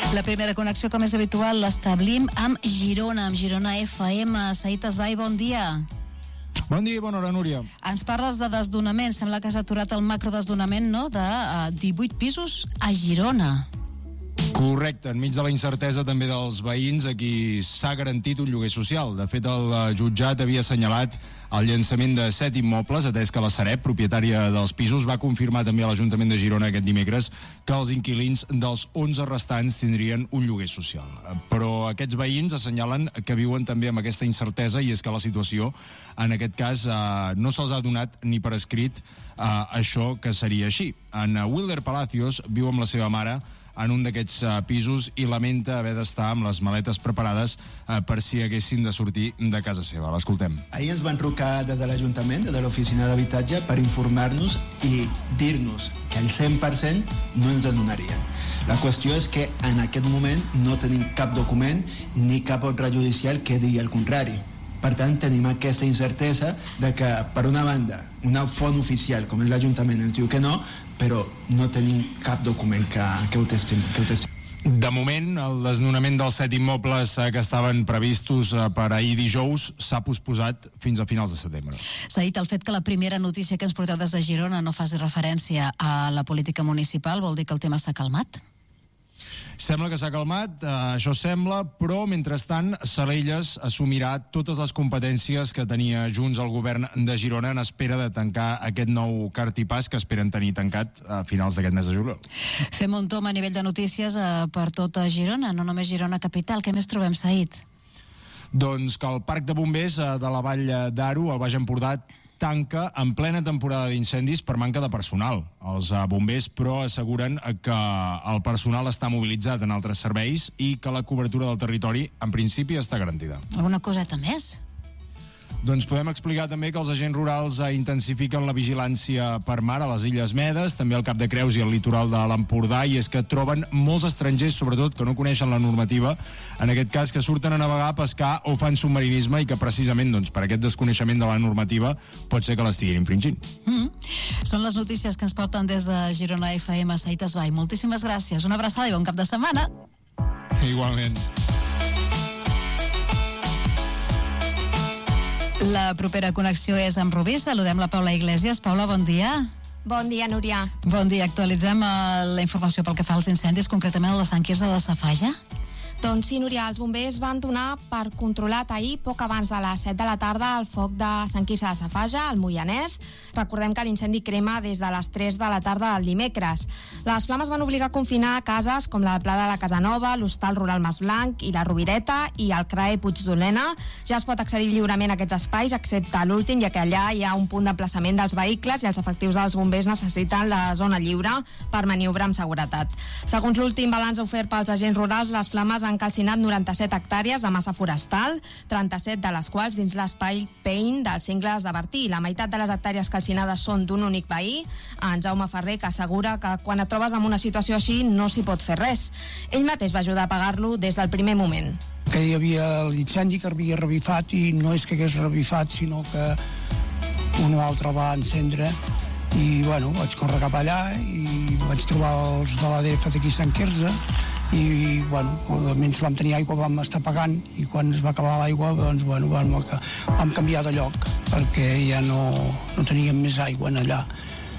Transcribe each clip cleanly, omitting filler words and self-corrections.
La primera connexió, com és habitual, l'establim amb Girona FM. Saïd Esbai, bon dia. Bon dia i bona hora, Núria. Ens parles de desdonament. Sembla que has aturat el macrodesdonament, no?, de 18 pisos a Girona. Correcte, enmig de la incertesa també dels veïns, a qui s'ha garantit un lloguer social. De fet, el jutjat havia assenyalat el llançament de 7 immobles, atès que la Sareb, propietària dels pisos, va confirmar també a l'Ajuntament de Girona aquest dimecres que els inquilins dels 11 restants tindrien un lloguer social. Però aquests veïns assenyalen que viuen també amb aquesta incertesa, i és que la situació, en aquest cas, no se'ls ha donat ni per escrit això que seria així. En Wilder Palacios viu amb la seva mare en un d'aquests pisos i lamenta haver d'estar amb les maletes preparades per si haguessin de sortir de casa seva. L'escoltem. Ahir ens van trucar des de l'Ajuntament, des de l'oficina d'habitatge, per informar-nos i dir-nos que el 100% no ens donarien. La qüestió és que en aquest moment no tenim cap document ni cap ordre judicial que digui el contrari. Per tant, tenim aquesta incertesa de que, per una banda, una font oficial com és l'Ajuntament ens diu que no, però no tenim cap document que ho testimoni. De moment, el desnonament dels 7 immobles que estaven previstos per ahir dijous s'ha posposat fins a finals de setembre. Saïd, el fet que la primera notícia que ens porteu des de Girona no faci referència a la política municipal vol dir que el tema s'ha calmat? Sembla que s'ha calmat, això sembla, però mentrestant Salelles assumirà totes les competències que tenia Junts al govern de Girona en espera de tancar aquest nou cartipàs que esperen tenir tancat a finals d'aquest mes de juliol. Fem un tom a nivell de notícies per tota Girona, no només Girona capital. Què més trobem, Saïd? Doncs que el parc de bombers de la Vall d'Aro, al Baix Empordà, tanca en plena temporada d'incendis per manca de personal. Els bombers, però, asseguren que el personal està mobilitzat en altres serveis i que la cobertura del territori, en principi, està garantida. Alguna coseta més? Doncs podem explicar també que els agents rurals intensifiquen la vigilància per mar a les Illes Medes, també al Cap de Creus i al litoral de l'Empordà, i és que troben molts estrangers, sobretot, que no coneixen la normativa, en aquest cas, que surten a navegar, a pescar o fan submarinisme, i que precisament per aquest desconeixement de la normativa pot ser que l'estiguin infringint. Són les notícies que ens porten des de Girona FM. Saïd Esbai, moltíssimes gràcies. Una abraçada i bon cap de setmana. Igualment. La propera connexió és amb Rubí. Saludem la Paula Iglesias. Paula, bon dia. Bon dia, Núria. Bon dia. Actualitzem la informació pel que fa als incendis, concretament a la Sant Quirze de Safaja. Doncs sí, Núria, els bombers van donar per controlat ahir, poc abans de les 7 de la tarda, el foc de Sant Quirze de Safaja, al Moianès. Recordem que l'incendi crema des de les 3 de la tarda del dimecres. Les flames van obligar a confinar cases com la de Pla de la Casanova, l'Hostal Rural Mas Blanc i la Rovireta i el CRAE Puigdolena. Ja es pot accedir lliurement a aquests espais, excepte l'últim, ja que allà hi ha un punt d'emplaçament dels vehicles i els efectius dels bombers necessiten la zona lliure per maniobrar amb seguretat. Segons l'últim balanç ofert pels agents rurals, les flames han calcinat 97 hectàrees de massa forestal, 37 de les quals dins l'espai Pein dels Cingles de Bertí. La meitat de les hectàrees calcinades són d'un únic veí, en Jaume Ferrer, que assegura que quan et trobes en una situació així no s'hi pot fer res. Ell mateix va ajudar a apagar-lo des del primer moment. Que hi havia l'incendi que havia revifat, i no és que hagués revifat, sinó que un o altre va encendre, i bueno, vaig córrer cap allà i vaig trobar els de l'ADF d'aquí Sant Quirze, i bueno, mentre vam tenir aigua vam estar pagant, i quan es va acabar l'aigua doncs bueno, vam canviar de lloc perquè ja no teníem més aigua en allà,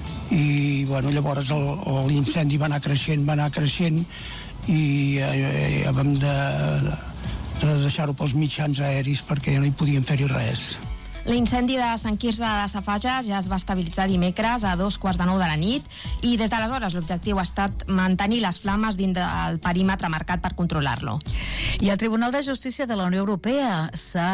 i bueno, llavors l'incendi va anar creixent i vam de deixar-ho pels mitjans aeris perquè no hi podíem fer-hi res. L'incendi de Sant Quirze de Safaja ja es va estabilitzar dimecres a 2:15 de la nit, i des d'aleshores l'objectiu ha estat mantenir les flames dins del perímetre marcat per controlar-lo. I el Tribunal de Justícia de la Unió Europea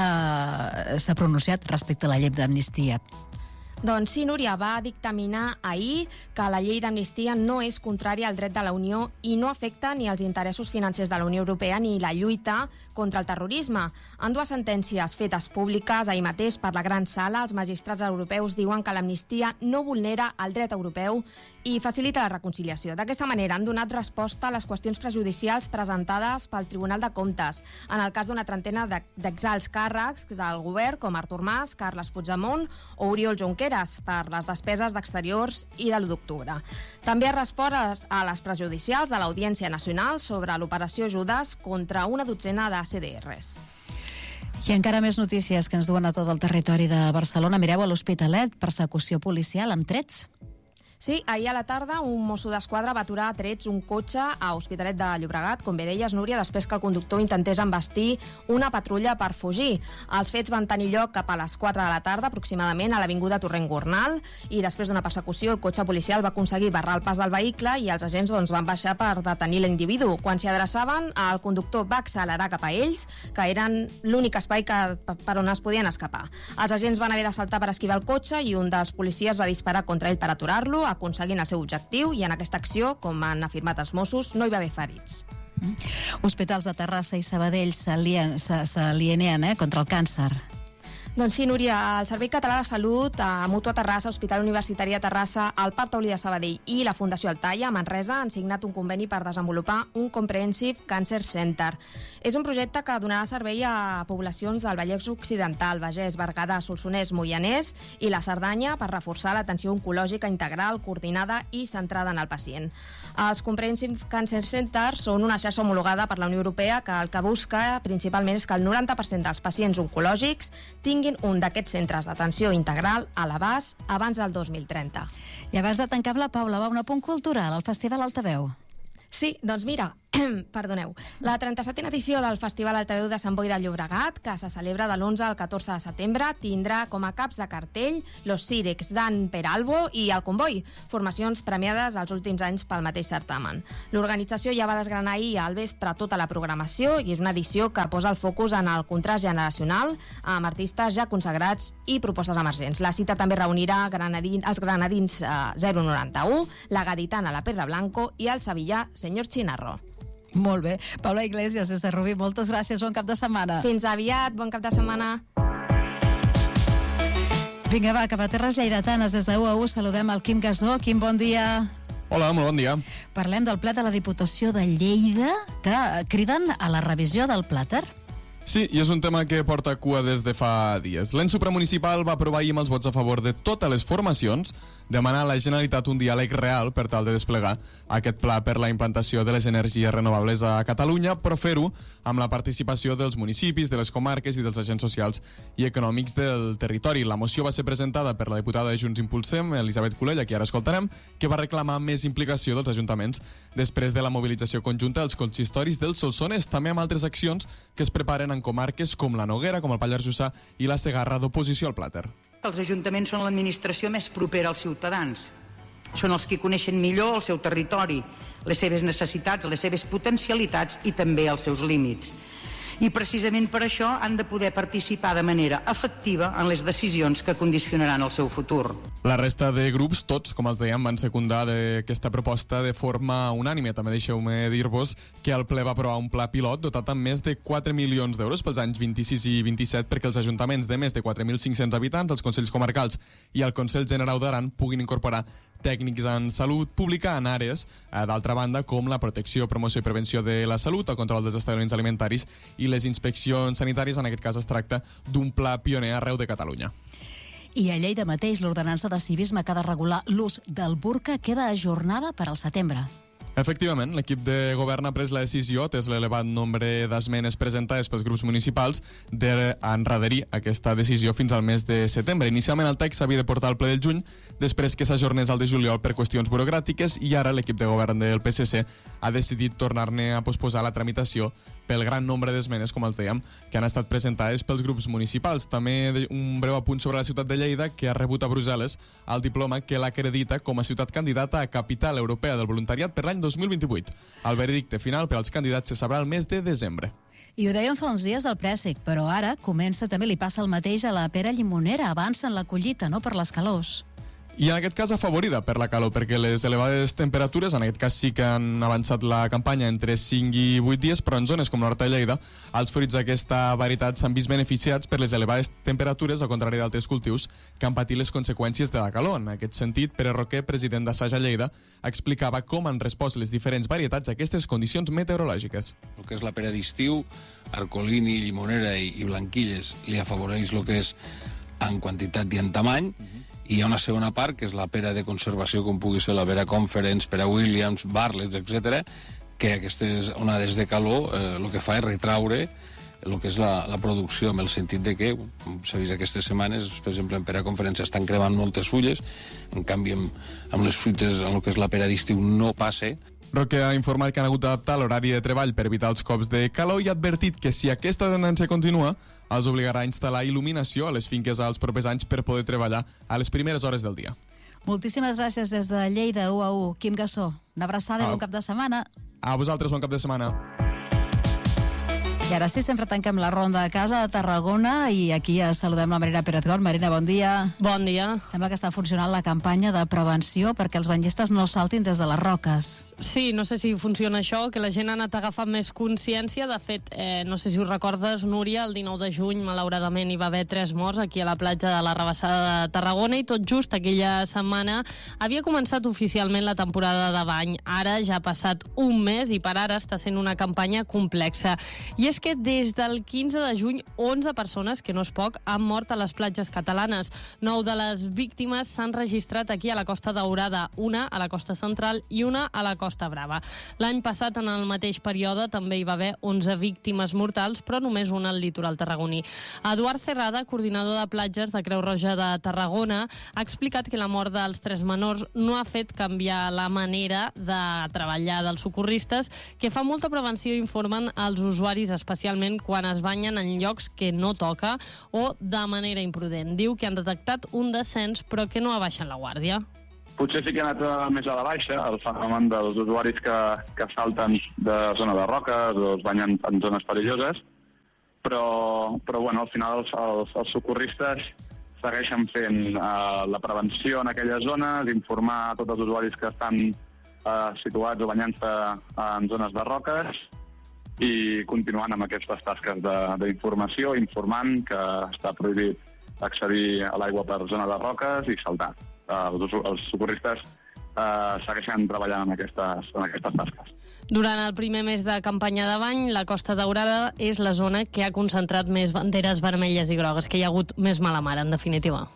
s'ha pronunciat respecte a la llei d'amnistia. Doncs sí, Núria, va dictaminar ahir que la llei d'amnistia no és contrària al dret de la Unió i no afecta ni els interessos financers de la Unió Europea ni la lluita contra el terrorisme. En dues sentències fetes públiques ahir mateix per la Gran Sala, els magistrats europeus diuen que l'amnistia no vulnera el dret europeu i facilita la reconciliació. D'aquesta manera han donat resposta a les qüestions prejudicials presentades pel Tribunal de Comptes en el cas d'una trentena d'exalts càrrecs del govern com Artur Mas, Carles Puigdemont o Oriol Junqueras per les despeses d'exteriors i de l'1 d'octubre. També ha respost a les prejudicials de l'Audiència Nacional sobre l'operació Judas contra una dotzena de CDRs. I encara més notícies que ens duen a tot el territori de Barcelona. Mireu a l'Hospitalet, persecució policial amb trets. Sí, ahir a la tarda un mosso d'esquadra va aturar a trets un cotxe a Hospitalet de Llobregat, com bé deies, Núria, després que el conductor intentés embestir una patrulla per fugir. Els fets van tenir lloc cap a les 4 de la tarda, aproximadament, a l'avinguda Torrent Gornal, i després d'una persecució el cotxe policial va aconseguir barrar el pas del vehicle i els agents van baixar per detenir l'individu. Quan s'hi adreçaven, el conductor va accelerar cap a ells, que eren l'únic espai per on es podien escapar. Els agents van haver de saltar per esquivar el cotxe i un dels policies va disparar contra ell per aturar-lo, aconseguint el seu objectiu, i en aquesta acció, com han afirmat els Mossos, no hi va haver ferits. Hospitals de Terrassa i Sabadell s'alieneen contra el càncer. Doncs sí, Núria, el Servei Català de Salut, a Mútua Terrassa, Hospital Universitari de Terrassa, el Parc Taulí de Sabadell i la Fundació Altaia, a Manresa, han signat un conveni per desenvolupar un Comprehensive Cancer Center. És un projecte que donarà servei a poblacions del Vallès Occidental, Bages, Berguedà, Solsonès, Moianès i la Cerdanya per reforçar l'atenció oncològica integral, coordinada i centrada en el pacient. Els Comprehensive Cancer Centers són una xarxa homologada per la Unió Europea que el que busca principalment és que el 90% dels pacients oncològics tinguin un d'aquests centres d'atenció integral a l'abast abans del 2030. I abans de tancar la Paula, va un apunt cultural al Festival Altaveu. Sí, doncs mira, perdoneu, la 37a edició del Festival Altaveu de Sant Boi de Llobregat, que se celebra de l'11 al 14 de setembre, tindrà com a caps de cartell Los Sírex d'Ann Peralbo i El Comboi, formacions premiades els últims anys pel mateix certamen. L'organització ja va desgranar ahir al vespre tota la programació i és una edició que posa el focus en el contrast generacional amb artistes ja consagrats i propostes emergents. La cita també reunirà els granadins 091, la gaditana La Perra Blanco i el sevillà Senyor Chinarro. Molt bé. Paula Iglesias, des de Rubí, moltes gràcies, bon cap de setmana. Fins aviat, bon cap de setmana. Vinga, va, cap a Terres Lleidatanes, des de UAU saludem el Quim Gasó. Quim, bon dia. Hola, molt bon dia. Parlem del ple de la Diputació de Lleida, que criden a la revisió del plàter. Sí, i és un tema que porta cua des de fa dies. L'ens supramunicipal va aprovar ahir amb els vots a favor de totes les formacions demanar a la Generalitat un diàleg real per tal de desplegar aquest pla per la implantació de les energies renovables a Catalunya, però fer-ho amb la participació dels municipis, de les comarques i dels agents socials i econòmics del territori. La moció va ser presentada per la diputada de Junts Impulsem, Elisabet Colell, qui ara escoltarem, que va reclamar més implicació dels ajuntaments després de la mobilització conjunta dels consistoris del Solsonès, també amb altres accions que es preparen en comarques com la Noguera, com el Pallars Jussà i la Segarra d'oposició al plàter. Els ajuntaments són l'administració més propera als ciutadans. Són els que coneixen millor el seu territori, les seves necessitats, les seves potencialitats i també els seus límits. I precisament per això han de poder participar de manera efectiva en les decisions que condicionaran el seu futur. La resta de grups, tots, com els dèiem, van secundar aquesta proposta de forma unànime. També deixeu-me dir-vos que el ple va aprovar un pla pilot dotat amb més de 4 milions d'euros pels anys 26 i 27 perquè els ajuntaments de més de 4.500 habitants, els Consells Comarcals i el Consell Generau d'Aran puguin incorporar tècnics en salut pública en àrees, d'altra banda, com la protecció, promoció i prevenció de la salut, el control dels establiments alimentaris i les inspeccions sanitàries. En aquest cas es tracta d'un pla pioner arreu de Catalunya. I a Lleida mateix, l'ordenança de civisme que ha de regular l'ús del burca queda ajornada per al setembre. Efectivament, l'equip de govern ha pres la decisió, atès l'elevat nombre d'esmenes presentades pels grups municipals, d'endarrerir aquesta decisió fins al mes de setembre. Inicialment el text s'havia de portar al ple del juny, després que s'ajornés al de juliol per qüestions burocràtiques, i ara l'equip de govern del PSC ha decidit tornar-ne a posposar la tramitació pel gran nombre d'esmenes, com els dèiem, que han estat presentades pels grups municipals. També un breu apunt sobre la ciutat de Lleida, que ha rebut a Brussel·les el diploma que l'acredita com a ciutat candidata a Capital Europea del Voluntariat per l'any 2028. El veredicte final per als candidats se sabrà el mes de desembre. I ho dèiem fa uns dies del Préssic, però ara comença també, li passa el mateix a la pera llimonera. Avança en la collita, no per les calors. I en aquest cas afavorida per la calor, perquè les elevades temperatures, en aquest cas sí que han avançat la campanya entre 5 i 8 dies, però en zones com l'Horta de Lleida, els fruits d'aquesta varietat s'han vist beneficiats per les elevades temperatures, al contrari d'altres cultius que han patit les conseqüències de la calor. En aquest sentit, Pere Roquer, president d'Assaja Lleida, explicava com han respost les diferents varietats a aquestes condicions meteorològiques. El que és la pera d'estiu, arcolini, llimonera i blanquilles, li afavoreix el que és en quantitat i en tamany, i hi ha una segona part, que és la pera de conservació, com pugui ser la pera Conference, pera Williams, Bartlett, etc., que aquestes onades de calor el que fa és retraure el que és la producció, en el sentit de que s'ha vist aquestes setmanes, per exemple, en pera Conference estan cremant moltes fulles, en canvi amb les fruites, en el que és la pera d'estiu, no passa. Roque ha informat que han hagut d'adaptar l'horari de treball per evitar els cops de calor i ha advertit que si aquesta tendència continua, els obligarà a instal·lar il·luminació a les finques als propers anys per poder treballar a les primeres hores del dia. Moltíssimes gràcies des de Lleida, 1 a 1. Quim Gassó, una abraçada i bon cap de setmana. A vosaltres, bon cap de setmana. I ara sí, sempre tanquem la ronda a casa de Tarragona i aquí saludem la Marina Pérez-Gort. Marina, bon dia. Bon dia. Sembla que està funcionant la campanya de prevenció perquè els banyistes no saltin des de les roques. Sí, no sé si funciona això, que la gent ha anat agafant més consciència. De fet, no sé si us recordes, Núria, el 19 de juny, malauradament, hi va haver 3 morts aquí a la platja de la Rabassada de Tarragona i tot just aquella setmana havia començat oficialment la temporada de bany. Ara ja ha passat un mes i per ara està sent una campanya complexa. I és que des del 15 de juny 11 persones, que no és poc, han mort a les platges catalanes. 9 de les víctimes s'han registrat aquí a la Costa Daurada, una a la Costa Central i una a la Costa Brava. L'any passat, en el mateix període, també hi va haver 11 víctimes mortals, però només una al litoral tarragoní. Eduard Cerrada, coordinador de platges de Creu Roja de Tarragona, ha explicat que la mort dels 3 menors no ha fet canviar la manera de treballar dels socorristes, que fa molta prevenció, informen als usuaris, especialment quan es banyen en llocs que no toca o de manera imprudent. Diu que han detectat un descens però que no abaixen la guàrdia. Potser sí que ha anat més a la baixa el fenomen dels usuaris que salten de zona de roques o es banyen en zones perilloses, però bueno, al final els socorristes segueixen fent la prevenció en aquelles zones, informar a tots els usuaris que estan situats o banyant-se en zones de roques i continuant amb aquestes tasques d'informació, informant que està prohibit accedir a l'aigua per zona de roques i saltar. Els socorristes segueixen treballant en aquestes tasques. Durant el primer mes de campanya de bany, la Costa Daurada és la zona que ha concentrat més banderes vermelles i grogues, que hi ha hagut més mala mar, en definitiva.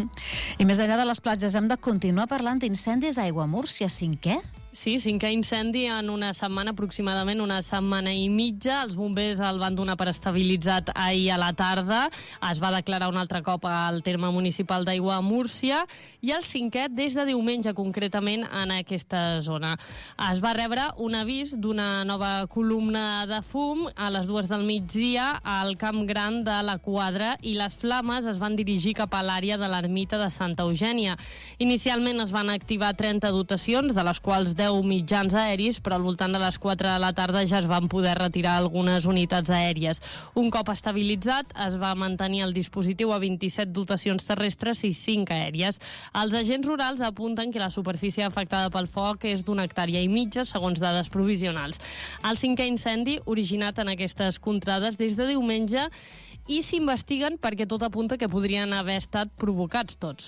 I més enllà de les platges, hem de continuar parlant d'incendis a Aiguamúrcia, 5è? Sí, 5è incendi en una setmana, aproximadament una setmana i mitja. Els bombers el van donar per estabilitzat ahir a la tarda. Es va declarar un altre cop al terme municipal d'Aiguamúrcia i el 5è des de diumenge, concretament, en aquesta zona. Es va rebre un avís d'una nova columna de fum a les 2 del migdia al Camp Gran de la Quadra i les flames es van dirigir cap a l'àrea de l'ermita de Santa Eugènia. Inicialment es van activar 30 dotacions, de les quals 10 mitjans aeris, però al voltant de les 4 de la tarda ja es van poder retirar algunes unitats aèries. Un cop estabilitzat, es va mantenir el dispositiu a 27 dotacions terrestres i 5 aèries. Els agents rurals apunten que la superfície afectada pel foc és d'una hectàrea i mitja, segons dades provisionals. El 5è incendi, originat en aquestes contrades des de diumenge, i s'investiguen perquè tot apunta que podrien haver estat provocats tots.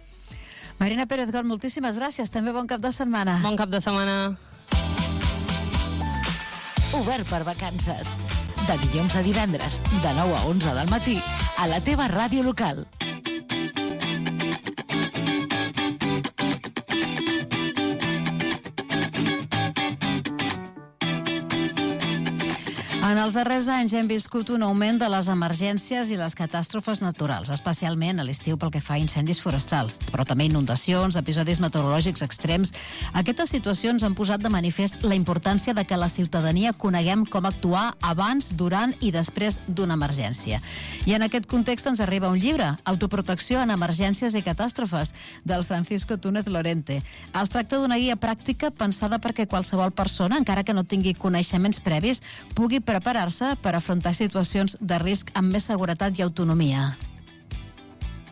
Marina Pérez-Gort, moltíssimes gràcies. També bon cap de setmana. Bon cap de setmana. Obert per vacances. De dilluns a divendres, de 9 a 11 del matí, a la teva ràdio local. En els darrers anys hem viscut un augment de les emergències i les catàstrofes naturals, especialment a l'estiu pel que fa a incendis forestals, però també inundacions, episodis meteorològics extrems. Aquestes situacions han posat de manifest la importància de que la ciutadania coneguem com actuar abans, durant i després d'una emergència. I en aquest context ens arriba un llibre, Autoprotecció en emergències i catàstrofes, del Francisco Túnez Lorente. Es tracta d'una guia pràctica pensada perquè qualsevol persona, encara que no tingui coneixements previs, pugui preparar-se per afrontar situacions de risc amb més seguretat i autonomia.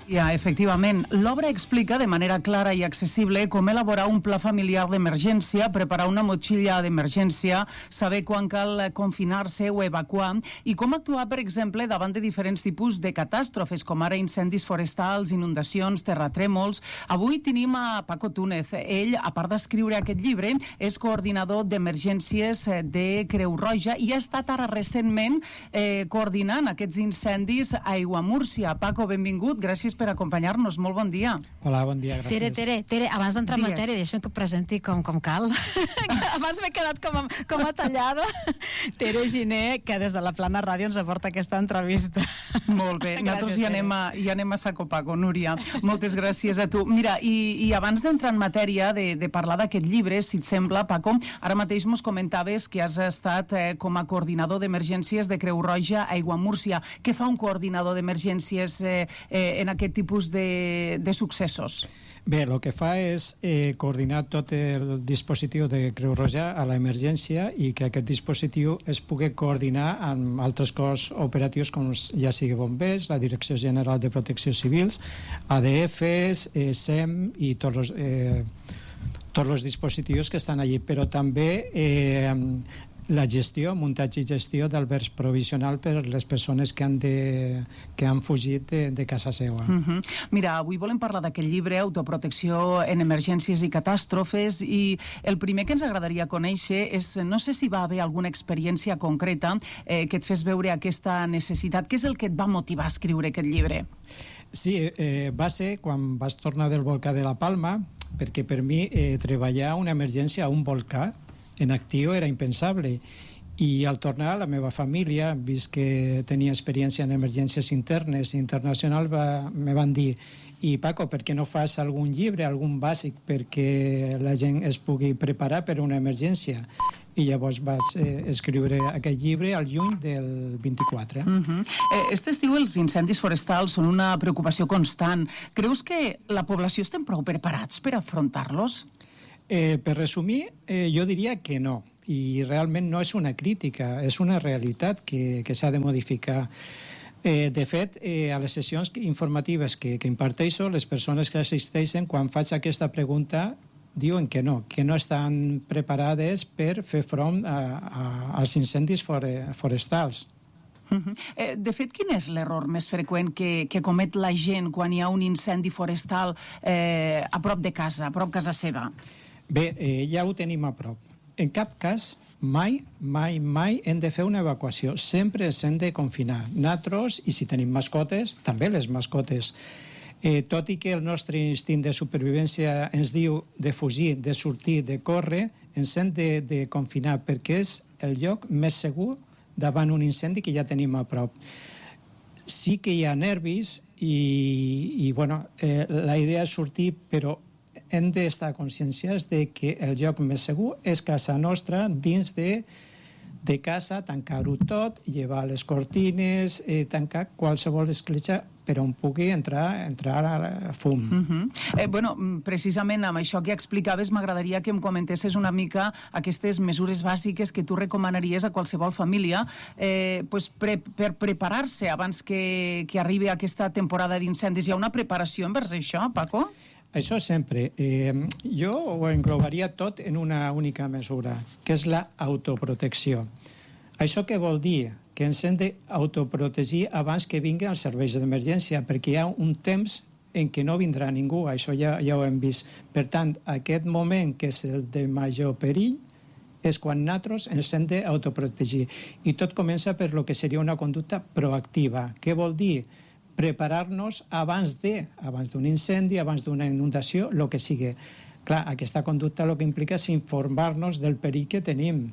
Ja, efectivament. L'obra explica de manera clara i accessible com elaborar un pla familiar d'emergència, preparar una motxilla d'emergència, saber quan cal confinar-se o evacuar i com actuar, per exemple, davant de diferents tipus de catàstrofes, com ara incendis forestals, inundacions, terratrèmols. Avui tenim a Paco Túnez. Ell, a part d'escriure aquest llibre, és coordinador d'emergències de Creu Roja i ha estat ara recentment coordinant aquests incendis a Aiguamúrcia. Paco, benvingut. Gràcies per acompanyar-nos. Molt bon dia. Hola, bon dia, gràcies. Tere, abans d'entrar en matèria, deixa'm que presenti com cal. Abans m'he quedat com a tallada. Tere Giner, que des de la Plana Ràdio ens aporta aquesta entrevista. Molt bé. Nosaltres ja anem a saco Paco, Núria. Moltes gràcies a tu. Mira, i abans d'entrar en matèria de parlar d'aquest llibre, si et sembla, Paco, ara mateix mos comentaves que has estat com a coordinador d'emergències de Creu Roja a Aiguamúrcia. Què fa un coordinador d'emergències en aquest tipus de successos? Bé, el que fa és coordinar tot el dispositiu de Creu Roja a l'emergència i que aquest dispositiu es pugui coordinar amb altres cos operatius com ja sigui bombers, la Direcció General de Protecció Civils, ADFs, SEM i tots els dispositius que estan allí, però també la gestió, muntatge i gestió d'albergs provisional per les persones que han fugit de casa seva. Mira, avui volem parlar d'aquest llibre, Autoprotecció en emergències i catàstrofes, i el primer que ens agradaria conèixer és, no sé si va haver alguna experiència concreta que et fes veure aquesta necessitat. Què és el que et va motivar a escriure aquest llibre? Sí, va ser quan vaig tornar del volcà de la Palma, perquè per mi treballar una emergència a un volcà en actiu era impensable, i al tornar a la meva família, vist que tenia experiència en emergències internes i internacionals, me van dir: i Paco, per què no fas algun llibre, algun bàsic, perquè la gent es pugui preparar per una emergència? I llavors vaig escriure aquest llibre al juny del 24. Aquest estiu els incendis forestals són una preocupació constant. Creus que la població estem prou preparats per afrontar-los? Per resumir, jo diria que no, i realment no és una crítica, és una realitat que s'ha de modificar. De fet, a les sessions informatives que imparteixo, les persones que assisteixen, quan faig aquesta pregunta, diuen que no estan preparades per fer front als incendis forestals. De fet, quin és l'error més freqüent que comet la gent quan hi ha un incendi forestal a prop de casa, a prop casa seva? Bé, ja ho tenim a prop. En cap cas, mai hem de fer una evacuació. Sempre s'hem de confinar. Nosaltres, i si tenim mascotes, també les mascotes. Tot i que el nostre instint de supervivència ens diu de fugir, de sortir, de córrer, ens hem de confinar perquè és el lloc més segur davant un incendi que ja tenim a prop. Sí que hi ha nervis i la idea és sortir, però hem d'estar conscienciats de que el lloc més segur és casa nostra, dins de casa, tancar-ho tot, llevar les cortines, tancar qualsevol escletxa per on pugui entrar fum. Precisament amb això que explicaves, m'agradaria que em comentessis una mica aquestes mesures bàsiques que tu recomanaries a qualsevol família per preparar-se abans que arribi aquesta temporada d'incendis. Hi ha una preparació envers això, Paco? Això sempre. Jo ho englobaria tot en una única mesura, que és l'autoprotecció. Això què vol dir? Que ens hem d'autoprotegir abans que vinguin els serveis d'emergència, perquè hi ha un temps en què no vindrà ningú, això ja ho hem vist. Per tant, aquest moment, que és el de major perill, és quan nosaltres ens hem d'autoprotegir. I tot comença per lo que seria una conducta proactiva. Què vol dir? Preparar-nos abans d'un incendi, abans d'una inundació, el que sigui. Clar, aquesta conducta el que implica és informar-nos del perill que tenim.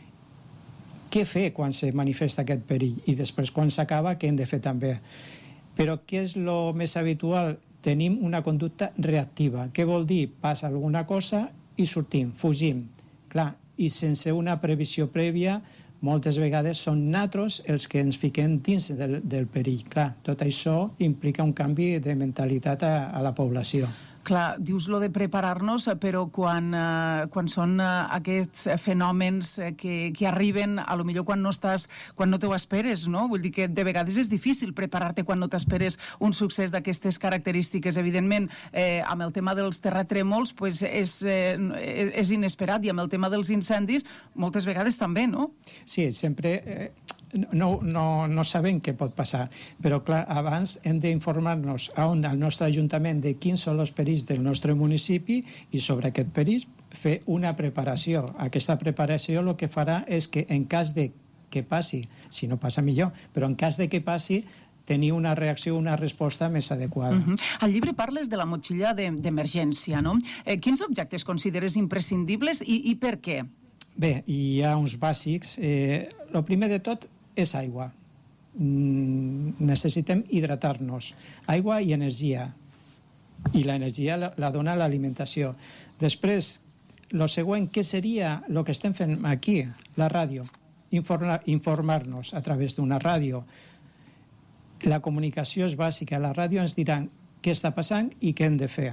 Què fer quan se manifesta aquest perill? I després, quan s'acaba, què hem de fer també? Però què és el més habitual? Tenim una conducta reactiva. Què vol dir? Passa alguna cosa i sortim, fugim. Clar, i sense una previsió prèvia, moltes vegades són nosaltres els que ens fiquem dins del perill. Clar, tot això implica un canvi de mentalitat a la població. Clar, dius lo de preparar-nos, però quan són aquests fenòmens que arriben, a lo millor quan no t'ho esperes, no? Vull dir que de vegades és difícil preparar-te quan no t'esperes un succés d'aquestes característiques. Evidentment, amb el tema dels terratrèmols pues és inesperat, i amb el tema dels incendis moltes vegades també, no? Sí, sempre no sabem què pot passar, però clar, abans hem d'informar-nos al nostre Ajuntament de quins són els perills del nostre municipi i sobre aquest perill fer una preparació. Aquesta preparació el que farà és que en cas de que passi, si no passa millor, però en cas de que passi, tenir una reacció, una resposta més adequada. Al llibre parles de la motxilla d'emergència, no? Quins objectes consideres imprescindibles i per què? Bé, hi ha uns bàsics. El primer de tot és aigua. Necessitem hidratar-nos. Aigua i energia. I l'energia la dona l'alimentació. Després, el següent, què seria el que estem fent aquí? La ràdio. Informar-nos a través d'una ràdio. La comunicació és bàsica. La ràdio ens diran què està passant i què hem de fer.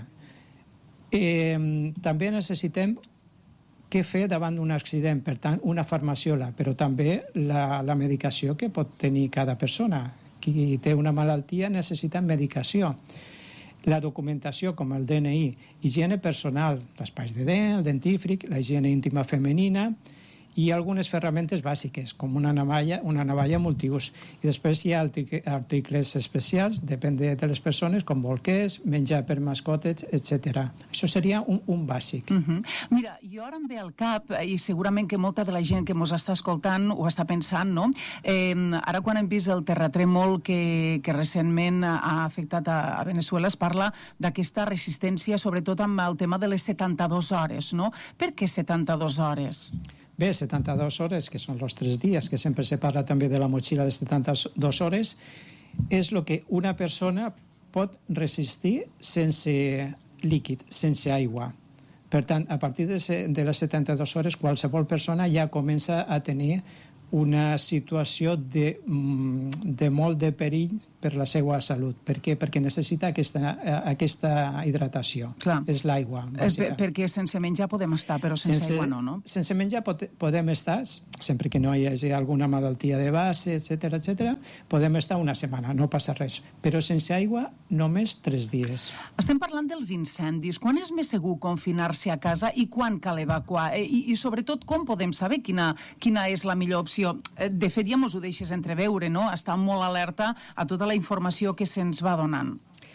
També necessitem què fer davant d'un accident, per tant, una farmaciola, però també la medicació que pot tenir cada persona. Qui té una malaltia necessita medicació. La documentació, com el DNI, higiene personal, l'espai de dent, el dentífric, la higiene íntima femenina i algunes ferramentes bàsiques, com una navalla multiús. I després hi ha articles especials, depèn de les persones, com bolquers, menjar per mascotes, etc. Això seria un bàsic. Mira, jo ara em ve al cap, i segurament que molta de la gent que ens està escoltant ho està pensant, no? Ara quan hem vist el terratrèmol que recentment ha afectat a Veneçuela, es parla d'aquesta resistència, sobretot amb el tema de les 72 hores, no? Per què 72 hores? Bé, 72 hores, que són els 3 dies, que sempre se parla també de la motxilla de 72 hores, és el que una persona pot resistir sense líquid, sense aigua. Per tant, a partir de les 72 hores, qualsevol persona ja comença a tenir una situació de molt de perill per la seva salut. Per què? Perquè necessita aquesta hidratació. Clar. És l'aigua, bàsica. Perquè sense menjar podem estar, però sense aigua no, no? Sense menjar podem estar, sempre que no hi hagi alguna malaltia de base, etc., podem estar una setmana, no passa res. Però sense aigua, només 3 dies. Estem parlant dels incendis. Quan és més segur confinar-se a casa i quan cal evacuar? I sobretot, com podem saber quina és la millor opció? De fet, ja mos ho deixes entreveure, no? Estar molt alerta a tota la informació que se'ns va donant.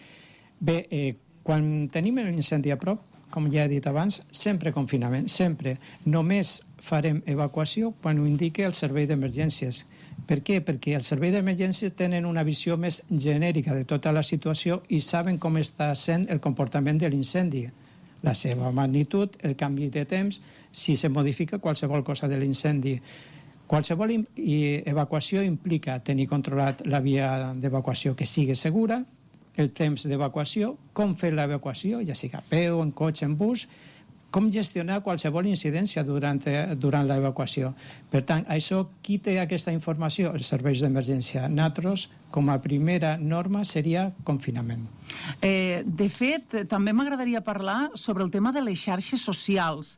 Bé, quan tenim l'incendi a prop, com ja he dit abans, sempre confinament, sempre. Només farem evacuació quan ho indiqui el servei d'emergències. Per què? Perquè els serveis d'emergències tenen una visió més genèrica de tota la situació i saben com està sent el comportament de l'incendi, la seva magnitud, el canvi de temps, si se modifica qualsevol cosa de l'incendi. Qualsevol evacuació implica tenir controlat la via d'evacuació que sigui segura, el temps d'evacuació, com fer l'evacuació, ja sigui a peu, en cotxe, en bus, com gestionar qualsevol incidència durant l'evacuació. Per tant, això, qui té aquesta informació? Els serveis d'emergència. Nosaltres, com a primera norma, seria confinament. De fet, també m'agradaria parlar sobre el tema de les xarxes socials,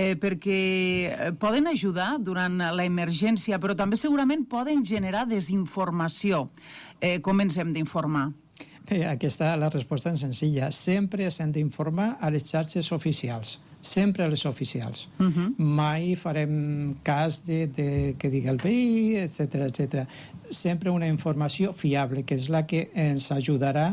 perquè poden ajudar durant l'emergència, però també segurament poden generar desinformació. Com ens hem d'informar? La resposta és senzilla. Sempre s'han d'informar a les xarxes oficials. Sempre a les oficials. Mai farem cas de que digui el veí, etc. Sempre una informació fiable, que és la que ens ajudarà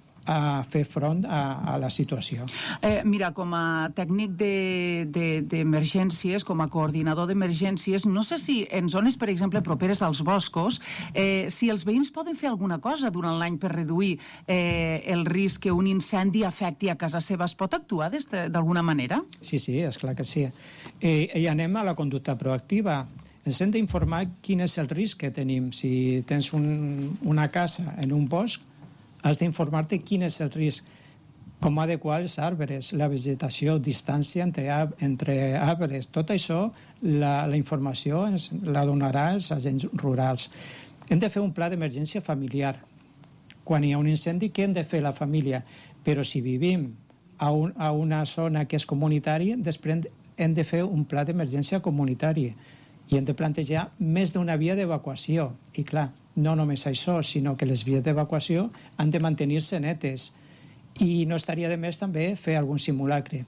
a fer front a la situació. Mira, com a tècnic d'emergències, com a coordinador d'emergències, no sé si en zones, per exemple, properes als boscos, si els veïns poden fer alguna cosa durant l'any per reduir el risc que un incendi afecti a casa seva. Es pot actuar d'alguna manera? Sí, és clar que sí. I anem a la conducta proactiva. Ens hem d'informar quin és el risc que tenim. Si tens una casa en un bosc, has d'informar-te quin és el risc, com adequar els arbres, la vegetació, distància entre arbres. Tot això, la informació ens la donarà els agents rurals. Hem de fer un pla d'emergència familiar. Quan hi ha un incendi, què hem de fer la família? Però si vivim a una zona que és comunitària, després hem de fer un pla d'emergència comunitari i hem de plantejar més d'una via d'evacuació. I clar, no només això, sinó que les vies d'evacuació han de mantenir-se netes i no estaria de més també fer algun simulacre.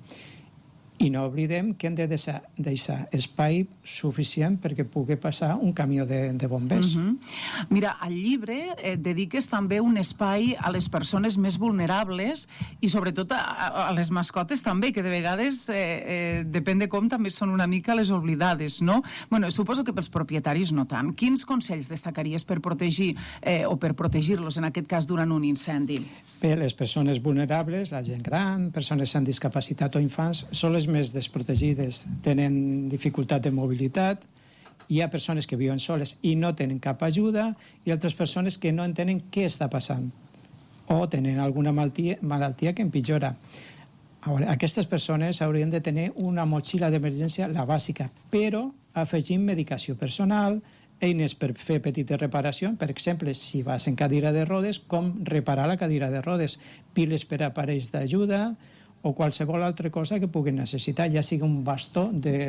I no oblidem que hem de deixar espai suficient perquè pugui passar un camió de bombers. Mira, al llibre dediques també un espai a les persones més vulnerables i sobretot a les mascotes també, que de vegades, depèn de com, també són una mica les oblidades, no? Bueno, suposo que pels propietaris no tant. Quins consells destacaries per protegir o per protegir-los, en aquest cas, durant un incendi? Per les persones vulnerables, la gent gran, persones amb discapacitat o infants, són les més desprotegides, tenen dificultat de mobilitat, hi ha persones que viuen soles i no tenen cap ajuda, i altres persones que no entenen què està passant o tenen alguna malaltia que empitjora. Aquestes persones haurien de tenir una motxilla d'emergència, la bàsica, però afegint medicació personal, eines per fer petites reparacions, per exemple, si vas en cadira de rodes, com reparar la cadira de rodes, piles per aparells d'ajuda o qualsevol altra cosa que puguin necessitar, ja sigui un bastó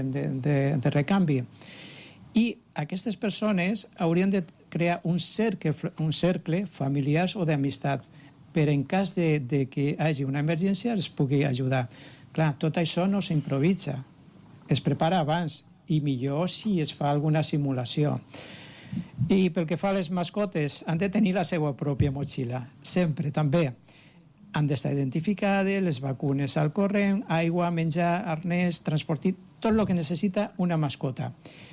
de recanvi. I aquestes persones haurien de crear un cercle familiar o d'amistat per en cas de que hi hagi una emergència els pugui ajudar. Clar, tot això no s'improvisa, es prepara abans i millor si es fa alguna simulació. I pel que fa a les mascotes, han de tenir la seva pròpia motxilla, sempre, també. Han d'estar identificades, les vacunes al corrent, aigua, menjar, arnès, transportit, tot el que necessita una mascota.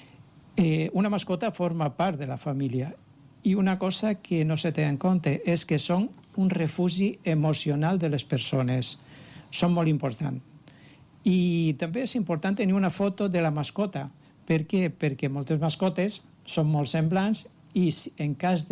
Una mascota forma part de la família i una cosa que no se té en compte és que són un refugi emocional de les persones. Són molt importants. I també és important tenir una foto de la mascota. Per què? Perquè moltes mascotes són molt semblants i en cas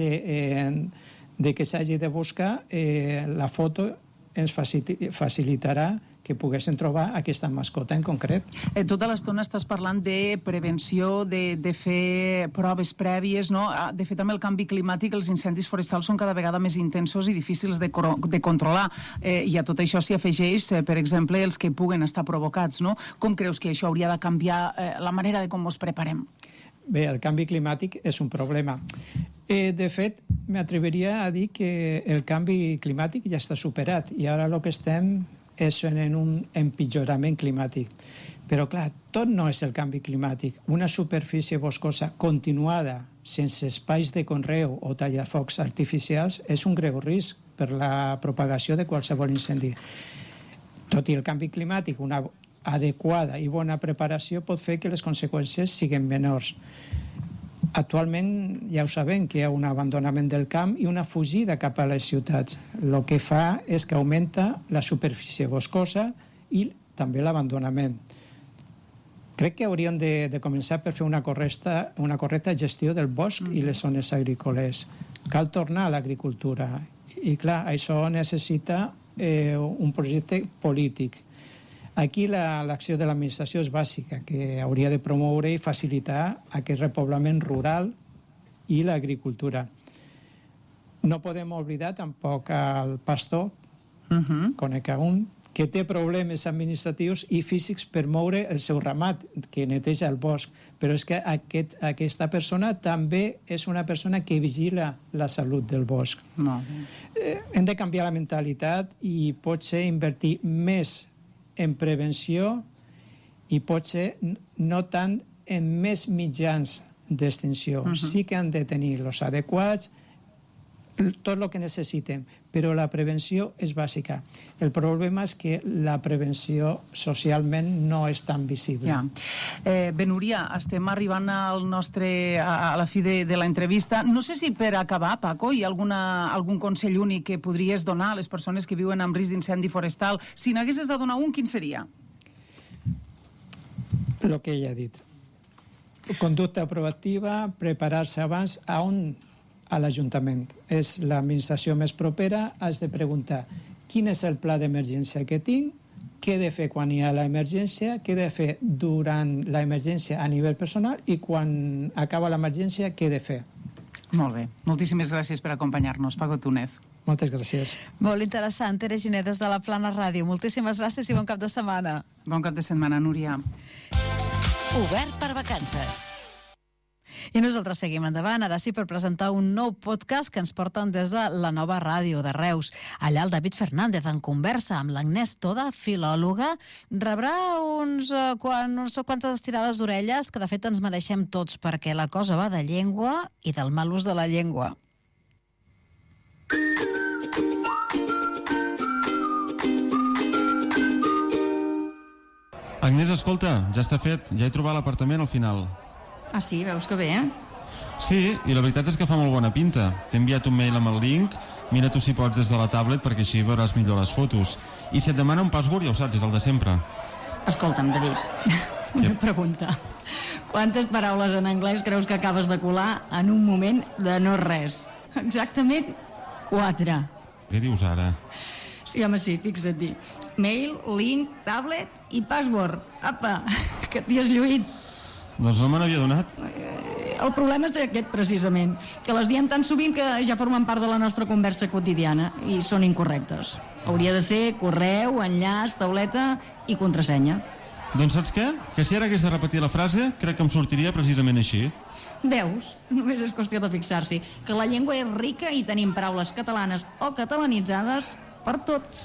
de que s'hagi de buscar, la foto ens facilitarà que poguessin trobar aquesta mascota en concret. Tota l'estona estàs parlant de prevenció, de fer proves prèvies, no? De fet, amb el canvi climàtic, els incendis forestals són cada vegada més intensos i difícils de controlar. I a tot això s'hi afegeix, per exemple, els que puguen estar provocats, no? Com creus que això hauria de canviar la manera de com ens preparem? Bé, el canvi climàtic és un problema. De fet, m'atreviria a dir que el canvi climàtic ja està superat i ara el que estem és en un empitjorament climàtic. Però, clar, tot no és el canvi climàtic. Una superfície boscosa continuada, sense espais de conreu o tallafocs artificials, és un greu risc per la propagació de qualsevol incendi. Tot i el canvi climàtic, una adequada i bona preparació pot fer que les conseqüències siguin menors. Actualment ja ho sabem que hi ha un abandonament del camp i una fugida cap a les ciutats. El que fa és que augmenta la superfície boscosa i també l'abandonament. Crec que hauríem de començar per fer una correcta gestió del bosc i les zones agrícoles. Cal tornar a l'agricultura i, clar, això necessita un projecte polític. Aquí l'acció de l'administració és bàsica, que hauria de promoure i facilitar aquest repoblament rural i l'agricultura. No podem oblidar tampoc el pastor, conec un, que té problemes administratius i físics per moure el seu ramat, que neteja el bosc. Però és que aquesta persona també és una persona que vigila la salut del bosc. Hem de canviar la mentalitat i potser invertir més en prevenció i potser no tant en més mitjans d'extinció. Sí que han de tenir els adequats, tot el que necessitem, però la prevenció és bàsica. El problema és que la prevenció socialment no és tan visible. Bé, Núria, estem arribant a la fi de l'entrevista. No sé si per acabar, Paco, hi ha algun consell únic que podries donar a les persones que viuen amb risc d'incendi forestal. Si n'haguessis de donar un, quin seria? El que ja he dit. Conducta proactiva, preparar-se abans a l'Ajuntament. És l'administració més propera, has de preguntar quin és el pla d'emergència que tinc, què he de fer quan hi ha l'emergència, què he de fer durant l'emergència a nivell personal i quan acaba l'emergència què he de fer. Molt bé. Moltíssimes gràcies per acompanyar-nos, Paco Túnez. Moltes gràcies. Molt interessant, Tere Giner, des de la Plana Ràdio. Moltíssimes gràcies i bon cap de setmana. Bon cap de setmana, Núria. Obert per vacances. I nosaltres seguim endavant, ara sí, per presentar un nou podcast que ens porten des de la Nova Ràdio de Reus. Allà el David Fernández, en conversa amb l'Agnès Toda, filòloga, rebrà no sé quantes estirades d'orelles que de fet ens mereixem tots, perquè la cosa va de llengua i del mal ús de la llengua. Agnès, escolta, ja està fet, ja he trobat l'apartament al final. Ah, sí? Veus que bé, eh? Sí, i la veritat és que fa molt bona pinta. T'he enviat un mail amb el link, mira tu si pots des de la tablet perquè així veuràs millor les fotos. I si et demana un password, ja ho saps, és el de sempre. Escolta'm, David, una pregunta. Quantes paraules en anglès creus que acabes de colar en un moment de no res? Exactament 4. Què dius ara? Sí, home, sí, fixa't-hi. Mail, link, tablet i password. Apa, que t'hi has lluït. Doncs no me n'havia donat. El problema és aquest, precisament, que les diem tan sovint que ja formen part de la nostra conversa quotidiana i són incorrectes. Hauria de ser correu, enllaç, tauleta i contrasenya. Doncs saps què? Que si ara hagués de repetir la frase, crec que em sortiria precisament així. Veus? Només és qüestió de fixar-s'hi que la llengua és rica i tenim paraules catalanes o catalanitzades per tots.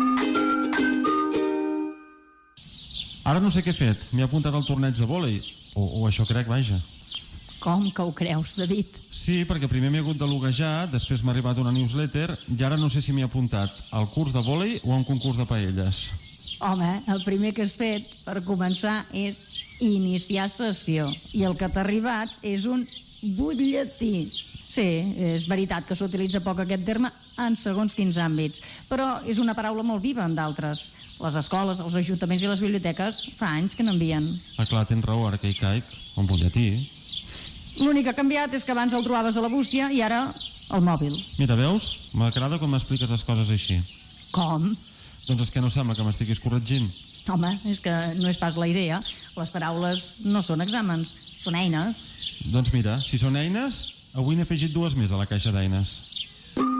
Ara no sé què he fet. M'he apuntat al torneig de vòlei. O això crec, vaja. Com que ho creus, David? Sí, perquè primer m'he hagut de loguejar, després m'ha arribat una newsletter i ara no sé si m'he apuntat al curs de vòlei o a un concurs de paelles. Home, el primer que has fet, per començar, és iniciar sessió. I el que t'ha arribat és un butlletí. Sí, és veritat que s'utilitza poc aquest terme en segons quins àmbits, però és una paraula molt viva en d'altres. Les escoles, els ajuntaments i les biblioteques fa anys que n'envien. Ah, clar, tens raó, ara que hi caic. Un butlletí. L'únic que ha canviat és que abans el trobaves a la bústia i ara al mòbil. Mira, veus? M'agrada quan m'expliques les coses així. Com? Doncs és que no sembla que m'estiguis corregint. Home, és que no és pas la idea. Les paraules no són exàmens, són eines. Doncs mira, si són eines, avui n'he afegit 2 més a la caixa d'eines.